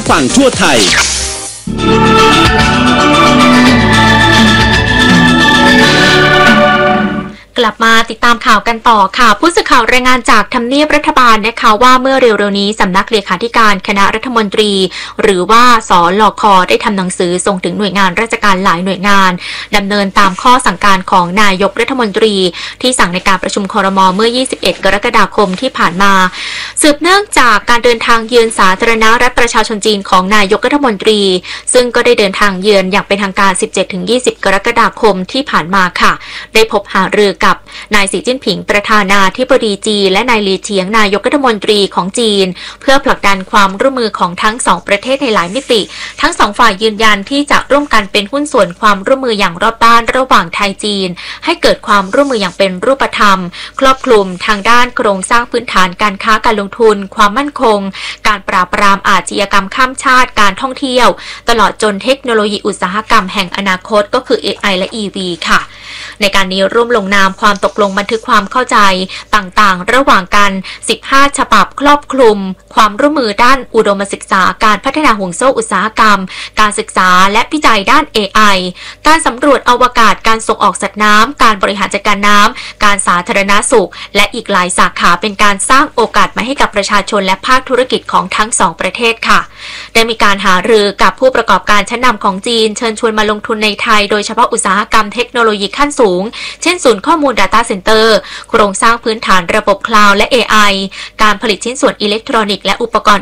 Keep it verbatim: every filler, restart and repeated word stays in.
ฟังทั่วไทยกลับมาติดตามข่าวกันต่อค่ะผู้สื่อข่าวรายงานจากทำเนียบรัฐบาลนะคะว่าเมื่อเร็วๆนี้สำนักเลขาธิการคณะรัฐมนตรีหรือว่าสลคได้ทำหนังสือส่งถึงหน่วยงานราชการหลายหน่วยงานดำเนินตามข้อสั่งการของนายกรัฐมนตรีที่สั่งในการประชุมครม.เมื่อยี่สิบเอ็ดกรกฎาคมที่ผ่านมาสืบเนื่องจากการเดินทางเยือนสาธารณรัฐประชาชนจีนของนายกรัฐมนตรีซึ่งก็ได้เดินทางเยือนอย่างเป็นทางการ สิบเจ็ดถึงยี่สิบ กรกฎาคมที่ผ่านมาค่ะได้พบหารือกับนายสีจิ้นผิงประธานาธิบดีจีนและนายหลีเฉียงนายกรัฐมนตรีของจีนเพื่อผลักดันความร่วมมือของทั้งสองประเทศในหลายมิติทั้งสองฝ่ายยืนยันที่จะร่วมกันเป็นหุ้นส่วนความร่วมมืออย่างรอบด้านระหว่างไทยจีนให้เกิดความร่วมมืออย่างเป็นรูปธรรมครอบคลุมทางด้านโครงสร้างพื้นฐานการค้าการลงทุนความมั่นคงการปราบปรามอาชญากรรมข้ามชาติการท่องเที่ยวตลอดจนเทคโนโลยีอุตสาหกรรมแห่งอนาคตก็คือ เอ ไอ และ อี วี ค่ะในการนี้ร่วมลงนามความตกลงบันทึกความเข้าใจต่างๆระหว่างกันสิบห้าฉบับครอบคลุมความร่วมมือด้านอุดมศึกษาการพัฒนาห่วงโซ่อุตสาหกรรมการศึกษาและวิจัยด้าน เอ ไอ การสำรวจอวกาศการส่งออกสัตว์น้ำการบริหารจัดการน้ำการสาธารณสุขและอีกหลายสาขาเป็นการสร้างโอกาสมาให้กับประชาชนและภาคธุรกิจของทั้งสองประเทศค่ะได้มีการหารือกับผู้ประกอบการชั้นนำของจีนเชิญชวนมาลงทุนในไทยโดยเฉพาะอุตสาหกรรมเทคโนโลยีขั้นสูงเช่นศูนย์ข้อมูล Data Center โครงสร้างพื้นฐานระบบคลาวด์และ เอ ไอ การผลิตชิ้นส่วนอิเล็กทรอนิกส์และอุปกรณ์